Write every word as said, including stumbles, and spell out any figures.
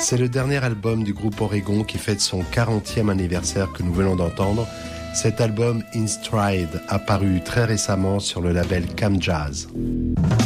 C'est le dernier album du groupe Oregon qui fête son quarantième anniversaire que nous venons d'entendre. Cet album In Stride a paru très récemment sur le label Cam Jazz.